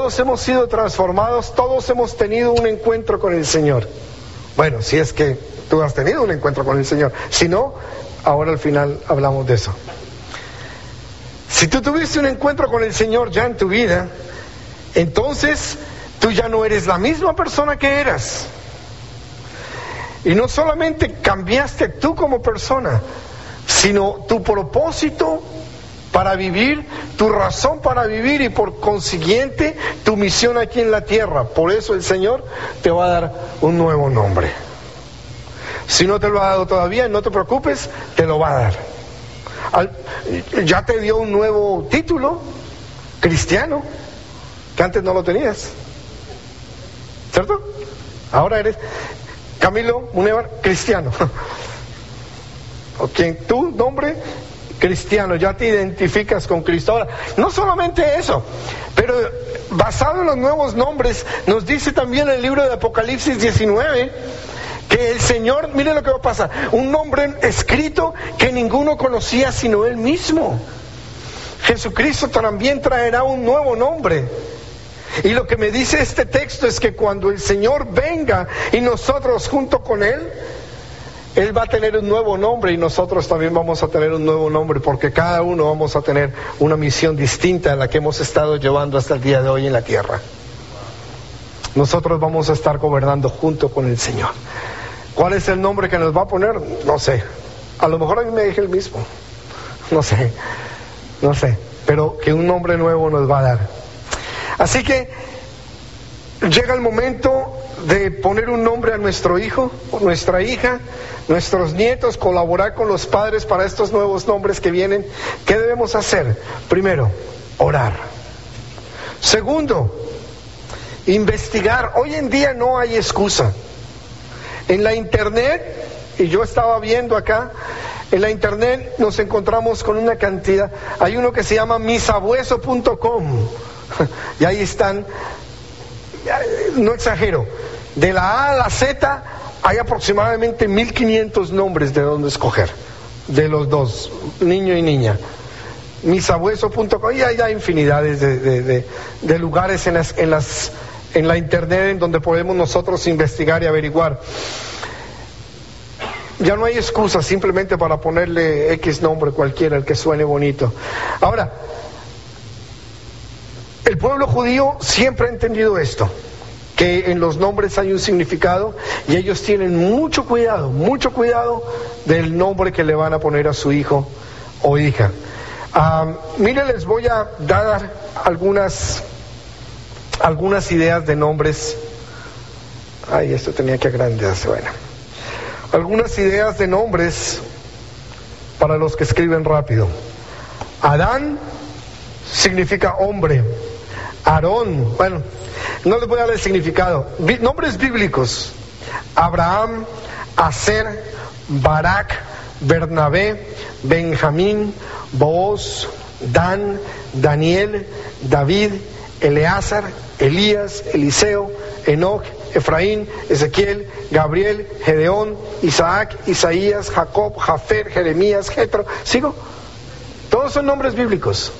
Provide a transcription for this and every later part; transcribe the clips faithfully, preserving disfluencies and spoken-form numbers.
todos hemos sido transformados, todos hemos tenido un encuentro con el Señor. Bueno, si es que tú has tenido un encuentro con el Señor. Si no, ahora al final hablamos de eso. Si tú tuviste un encuentro con el Señor ya en tu vida, entonces tú ya no eres la misma persona que eras. Y no solamente cambiaste tú como persona, sino tu propósito para vivir, tu razón para vivir y por consiguiente tu misión aquí en la tierra. Por eso el Señor te va a dar un nuevo nombre. Si no te lo ha dado todavía, no te preocupes, te lo va a dar. Al, ya te dio un nuevo título, cristiano, que antes no lo tenías, ¿cierto? Ahora eres Camilo Munevar, cristiano. O quien tu nombre, cristiano, ya te identificas con Cristo. Ahora, no solamente eso, pero basado en los nuevos nombres, nos dice también el libro de Apocalipsis diecinueve, que el Señor, mire lo que va a pasar, un nombre escrito que ninguno conocía sino Él mismo. Jesucristo también traerá un nuevo nombre. Y lo que me dice este texto es que cuando el Señor venga y nosotros junto con Él, Él va a tener un nuevo nombre y nosotros también vamos a tener un nuevo nombre, porque cada uno vamos a tener una misión distinta a la que hemos estado llevando hasta el día de hoy en la tierra. Nosotros vamos a estar gobernando junto con el Señor. ¿Cuál es el nombre que nos va a poner? No sé. A lo mejor a mí me dije el mismo. No sé. No sé. Pero que un nombre nuevo nos va a dar. Así que llega el momento de poner un nombre a nuestro hijo, nuestra hija, nuestros nietos, colaborar con los padres para estos nuevos nombres que vienen. ¿Qué debemos hacer? Primero, orar. Segundo, investigar. Hoy en día no hay excusa. En la internet, y yo estaba viendo acá, en la internet nos encontramos con una cantidad. Hay uno que se llama misabueso punto com y ahí están, no exagero, de la A a la Z hay aproximadamente mil quinientos nombres de donde escoger, de los dos, niño y niña. misabueso punto com, y hay ya infinidades de, de, de, de lugares en las, en las en la internet en donde podemos nosotros investigar y averiguar. Ya no hay excusa simplemente para ponerle X nombre cualquiera, el que suene bonito. Ahora, el pueblo judío siempre ha entendido esto, que en los nombres hay un significado, y ellos tienen mucho cuidado, mucho cuidado del nombre que le van a poner a su hijo o hija. Um, mire, les voy a dar algunas algunas ideas de nombres. Ay, esto tenía que agrandarse. Bueno, algunas ideas de nombres para los que escriben rápido. Adán significa hombre. Aarón, bueno, no les voy a dar el significado. Bi- nombres bíblicos: Abraham, Aser, Barak, Bernabé, Benjamín, Booz, Dan, Daniel, David, Eleazar, Elías, Eliseo, Enoc, Efraín, Ezequiel, Gabriel, Gedeón, Isaac, Isaías, Jacob, Jafer, Jeremías, Jetro. ¿Sigo? Todos son nombres bíblicos.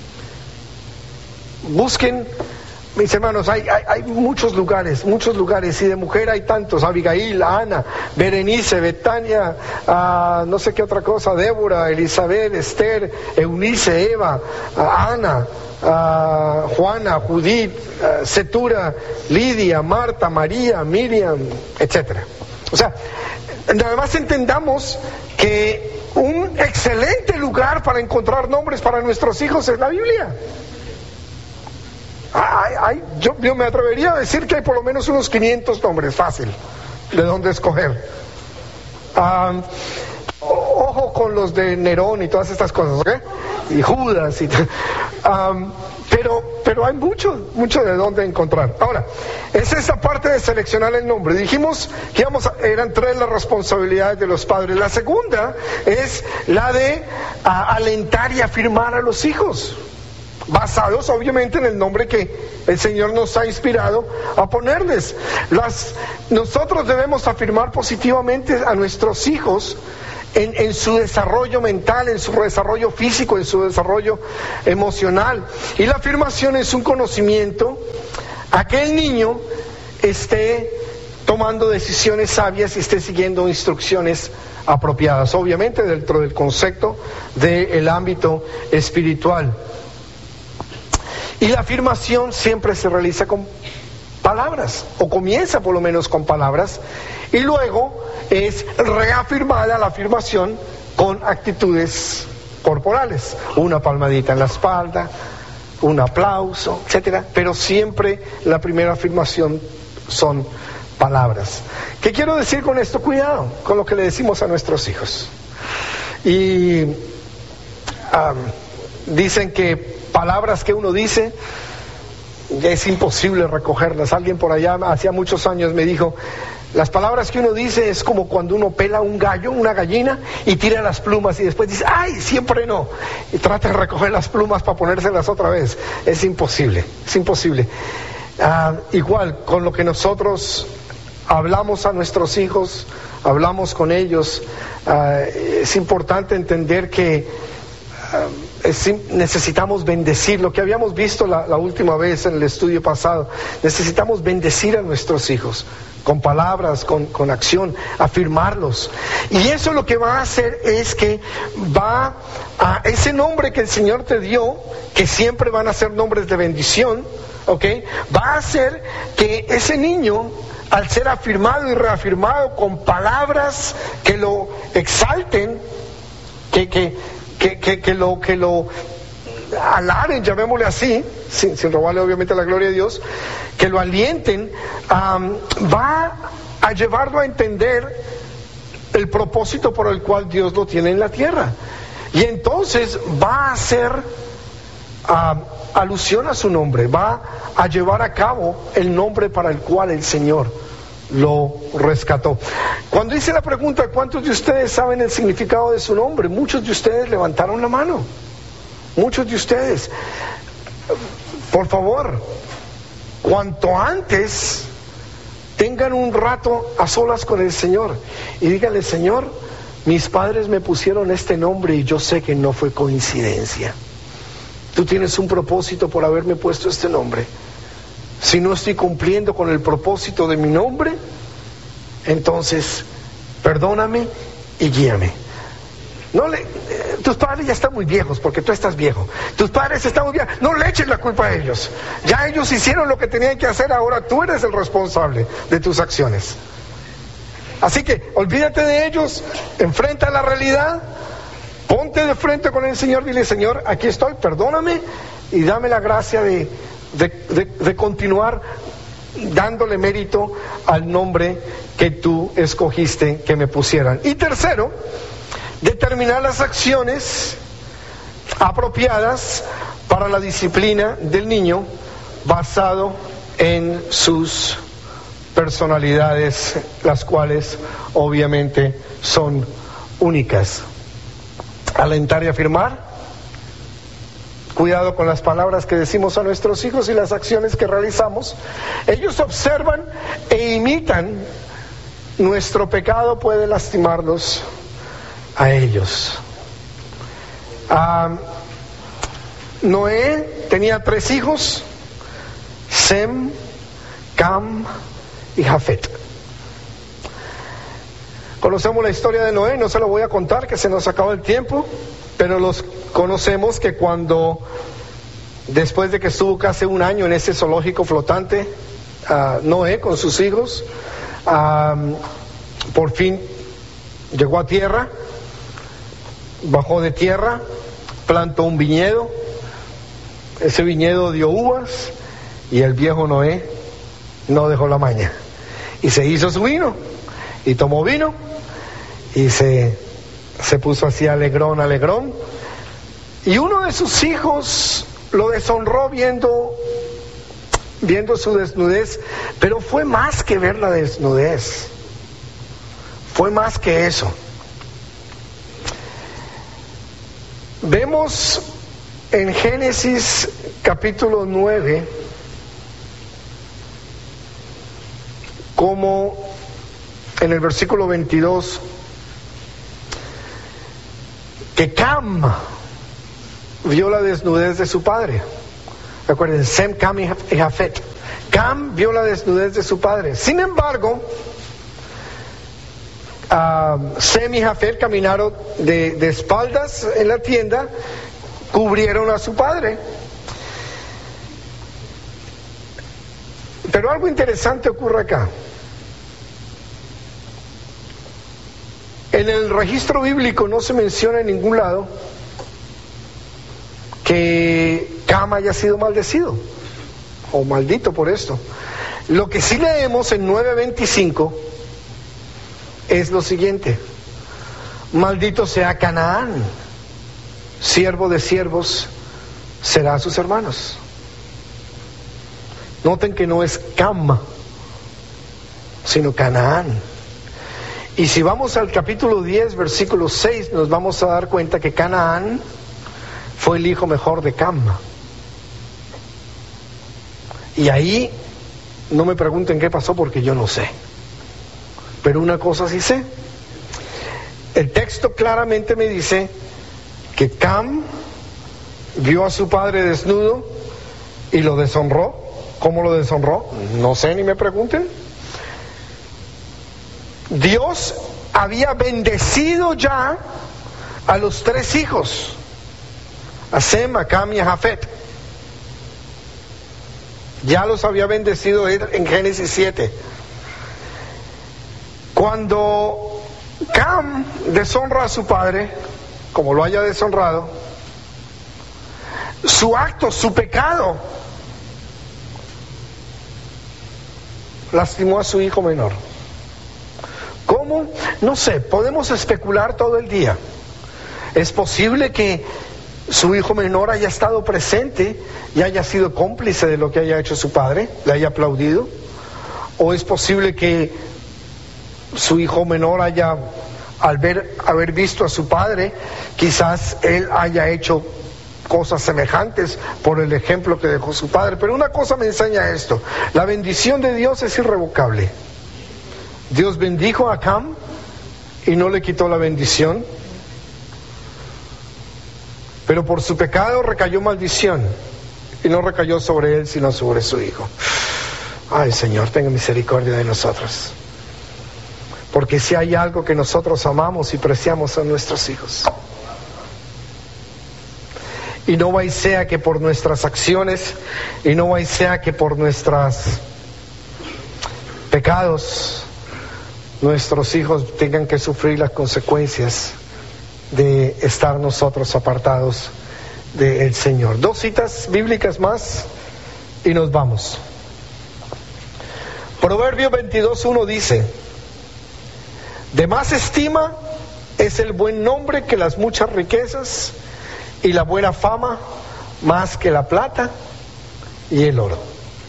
Busquen, mis hermanos, hay, hay, hay muchos lugares, muchos lugares, y de mujer hay tantos: Abigail, Ana, Berenice, Betania, uh, no sé qué otra cosa, Débora, Elizabeth, Esther, Eunice, Eva, uh, Ana, uh, Juana, Judith, uh, Cetura, Lidia, Marta, María, Miriam, etcétera. O sea, nada más entendamos que un excelente lugar para encontrar nombres para nuestros hijos es la Biblia. Ay, ay, yo, yo me atrevería a decir que hay por lo menos unos quinientos nombres, fácil, de dónde escoger. Um, ojo con los de Nerón y todas estas cosas, ¿ok? Y Judas y um, pero, pero hay mucho, mucho de dónde encontrar. Ahora, es esa parte de seleccionar el nombre. Dijimos que íbamos a, eran tres las responsabilidades de los padres. La segunda es la de a, alentar y afirmar a los hijos, basados obviamente en el nombre que el Señor nos ha inspirado a ponerles. Las, nosotros debemos afirmar positivamente a nuestros hijos en, en su desarrollo mental, en su desarrollo físico, en su desarrollo emocional. Y la afirmación es un conocimiento a que el niño esté tomando decisiones sabias y esté siguiendo instrucciones apropiadas, obviamente dentro del concepto del ámbito espiritual. Y la afirmación siempre se realiza con palabras, o comienza por lo menos con palabras, y luego es reafirmada la afirmación con actitudes corporales, una palmadita en la espalda, un aplauso, etcétera, pero siempre la primera afirmación son palabras. ¿Qué quiero decir con esto? Cuidado con lo que le decimos a nuestros hijos. Y um, dicen que palabras que uno dice ya es imposible recogerlas. Alguien por allá hacía muchos años me dijo, las palabras que uno dice es como cuando uno pela un gallo, una gallina, y tira las plumas y después dice, ¡ay, siempre no! Y trata de recoger las plumas para ponérselas otra vez. Es imposible, es imposible. Uh, igual, con lo que nosotros hablamos a nuestros hijos, hablamos con ellos, uh, es importante entender que uh, es, necesitamos bendecir, lo que habíamos visto la, la última vez en el estudio pasado, necesitamos bendecir a nuestros hijos, con palabras, con, con acción, afirmarlos. Y eso lo que va a hacer es que va a ese nombre que el Señor te dio, que siempre van a ser nombres de bendición, ¿ok? Va a hacer que ese niño, al ser afirmado y reafirmado con palabras que lo exalten, que, que, que, que, que lo, que lo alaren, llamémosle así, sin, sin robarle obviamente la gloria a Dios, que lo alienten, um, va a llevarlo a entender el propósito por el cual Dios lo tiene en la tierra. Y entonces va a hacer uh, alusión a su nombre, va a llevar a cabo el nombre para el cual el Señor lo rescató. Cuando hice la pregunta, ¿cuántos de ustedes saben el significado de su nombre? Muchos de ustedes levantaron la mano. Muchos de ustedes. Por favor, cuanto antes tengan un rato a solas con el Señor y díganle, Señor, mis padres me pusieron este nombre y yo sé que no fue coincidencia. Tú tienes un propósito por haberme puesto este nombre. Si no estoy cumpliendo con el propósito de mi nombre, entonces perdóname y guíame. No le, eh, tus padres ya están muy viejos porque tú estás viejo. Tus padres están muy viejos. No le eches la culpa a ellos. Ya ellos hicieron lo que tenían que hacer, ahora tú eres el responsable de tus acciones. Así que olvídate de ellos, enfrenta la realidad, ponte de frente con el Señor, dile, Señor, aquí estoy, perdóname y dame la gracia de, de, de, de continuar dándole mérito al nombre que tú escogiste que me pusieran. Y tercero, determinar las acciones apropiadas para la disciplina del niño basado en sus personalidades, las cuales obviamente son únicas. Alentar y afirmar. Cuidado con las palabras que decimos a nuestros hijos y las acciones que realizamos. Ellos observan e imitan. Nuestro pecado puede lastimarlos a ellos. Uh, Noé tenía tres hijos: Sem, Cam y Jafet. Conocemos la historia de Noé, no se lo voy a contar, que se nos acabó el tiempo, pero los conocemos que cuando, después de que estuvo casi un año en ese zoológico flotante, uh, Noé con sus hijos, uh, por fin llegó a tierra, bajó de tierra, plantó un viñedo, ese viñedo dio uvas y el viejo Noé no dejó la maña y se hizo su vino y tomó vino y se, se puso así alegrón, alegrón, y uno de sus hijos lo deshonró viendo, viendo su desnudez, pero fue más que ver la desnudez, fue más que eso. Vemos en Génesis capítulo nueve como en el versículo veintidós Cam vio la desnudez de su padre. Recuerden, Sem, Cam y Jafet. Cam vio la desnudez de su padre. Sin embargo, uh, Sem y Jafet caminaron de, de espaldas en la tienda, cubrieron a su padre. Pero algo interesante ocurre acá. En el registro bíblico no se menciona en ningún lado que Cam haya sido maldecido o maldito por esto. Lo que sí leemos en nueve veinticinco es lo siguiente: maldito sea Canaán, siervo de siervos será a sus hermanos. Noten que no es Cam, sino Canaán. Y si vamos al capítulo diez, versículo seis, nos vamos a dar cuenta que Canaán fue el hijo mejor de Cam. Y ahí no me pregunten qué pasó, porque yo no sé. Pero una cosa sí sé. El texto claramente me dice que Cam vio a su padre desnudo y lo deshonró. ¿Cómo lo deshonró? No sé, ni me pregunten. Dios había bendecido ya a los tres hijos, a Sem, a Cam y a Jafet. Ya los había bendecido en Génesis siete. Cuando Cam deshonra a su padre, como lo haya deshonrado, su acto, su pecado, lastimó a su hijo menor. ¿Cómo? No sé, podemos especular todo el día. Es posible que su hijo menor haya estado presente y haya sido cómplice de lo que haya hecho su padre, le haya aplaudido. O es posible que su hijo menor haya, al ver, haber visto a su padre, quizás él haya hecho cosas semejantes por el ejemplo que dejó su padre. Pero una cosa me enseña esto: la bendición de Dios es irrevocable. Dios bendijo a Cam y no le quitó la bendición, pero por su pecado recayó maldición, y no recayó sobre él sino sobre su hijo. Ay, Señor, tenga misericordia de nosotros, porque si hay algo que nosotros amamos y preciamos son nuestros hijos. Y no vaya sea que por nuestras acciones, y no vaya sea que por nuestros pecados, nuestros hijos tengan que sufrir las consecuencias de estar nosotros apartados del Señor. Dos citas bíblicas más y nos vamos. Proverbios veintidós uno dice: de más estima es el buen nombre que las muchas riquezas, y la buena fama más que la plata y el oro.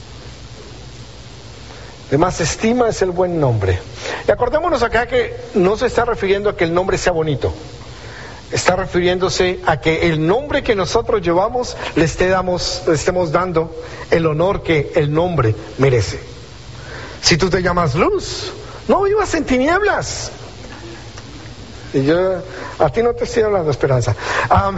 De más estima es el buen nombre. Y acordémonos acá que no se está refiriendo a que el nombre sea bonito. Está refiriéndose a que el nombre que nosotros llevamos le, esté damos, le estemos dando el honor que el nombre merece. Si tú te llamas Luz, no vivas en tinieblas. Y yo, a ti no te estoy hablando, Esperanza. Um,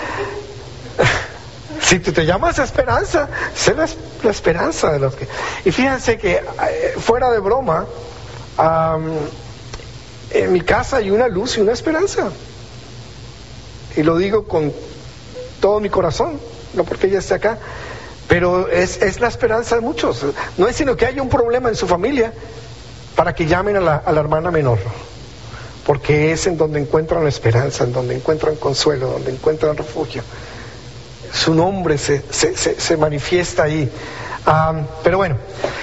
si tú te llamas Esperanza, sé la, la esperanza de los que... Y fíjense que, fuera de broma, um, en mi casa hay una luz y una esperanza. Y lo digo con todo mi corazón, no porque ella esté acá, pero es, es la esperanza de muchos. No es sino que haya un problema en su familia para que llamen a la, a la hermana menor, porque es en donde encuentran la esperanza, en donde encuentran consuelo, donde encuentran refugio. Su nombre se, se, se, se manifiesta ahí. Um, pero bueno,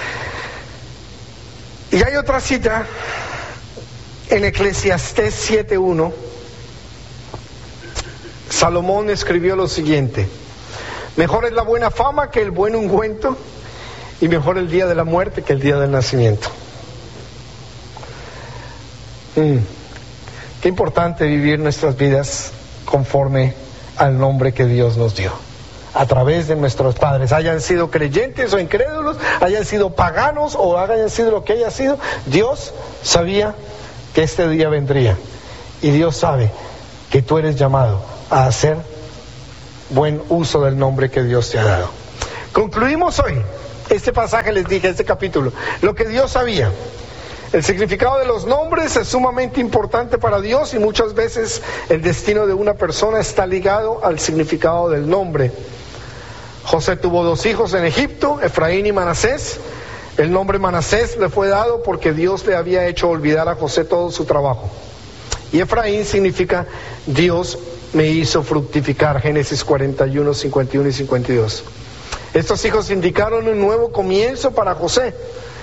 y hay otra cita en Eclesiastés siete uno. Salomón escribió lo siguiente: mejor es la buena fama que el buen ungüento, y mejor el día de la muerte que el día del nacimiento. Mm. Qué importante vivir nuestras vidas conforme al nombre que Dios nos dio, a través de nuestros padres, hayan sido creyentes o incrédulos, hayan sido paganos o hayan sido lo que haya sido. Dios sabía que este día vendría, y Dios sabe que tú eres llamado a hacer buen uso del nombre que Dios te ha dado. Concluimos hoy este pasaje, les dije, este capítulo, lo que Dios sabía. El significado de los nombres es sumamente importante para Dios y muchas veces el destino de una persona está ligado al significado del nombre. José tuvo dos hijos en Egipto, Efraín y Manasés. El nombre Manasés le fue dado porque Dios le había hecho olvidar a José todo su trabajo. Y Efraín significa Dios me hizo fructificar, Génesis cuarenta y uno, cincuenta y uno y cincuenta y dos. Estos hijos indicaron un nuevo comienzo para José.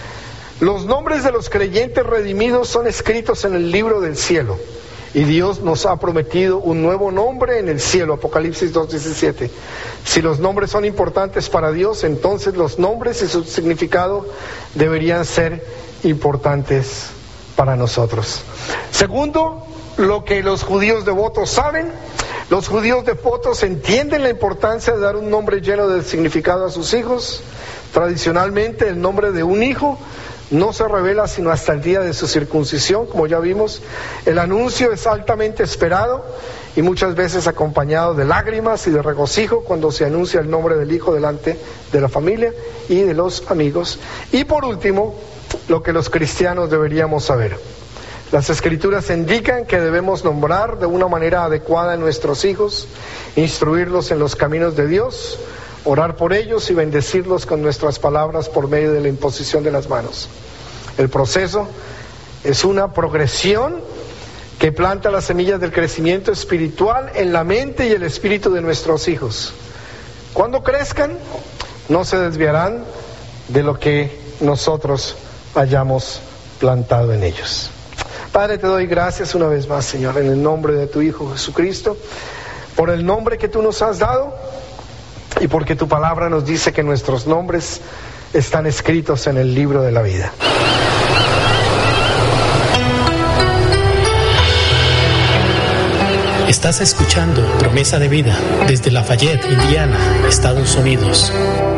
Los nombres de los creyentes redimidos son escritos en el libro del cielo y Dios nos ha prometido un nuevo nombre en el cielo, Apocalipsis dos diecisiete. Si los nombres son importantes para Dios, entonces los nombres y su significado deberían ser importantes para nosotros. Segundo, lo que los judíos devotos saben, los judíos devotos entienden la importancia de dar un nombre lleno de significado a sus hijos. Tradicionalmente el nombre de un hijo no se revela sino hasta el día de su circuncisión, como ya vimos. El anuncio es altamente esperado y muchas veces acompañado de lágrimas y de regocijo cuando se anuncia el nombre del hijo delante de la familia y de los amigos. Y por último, lo que los cristianos deberíamos saber. Las Escrituras indican que debemos nombrar de una manera adecuada a nuestros hijos, instruirlos en los caminos de Dios, orar por ellos y bendecirlos con nuestras palabras por medio de la imposición de las manos. El proceso es una progresión que planta las semillas del crecimiento espiritual en la mente y el espíritu de nuestros hijos. Cuando crezcan, no se desviarán de lo que nosotros hayamos plantado en ellos. Padre, te doy gracias una vez más, Señor, en el nombre de tu Hijo Jesucristo, por el nombre que tú nos has dado y porque tu palabra nos dice que nuestros nombres están escritos en el libro de la vida. Estás escuchando Promesa de Vida desde Lafayette, Indiana, Estados Unidos.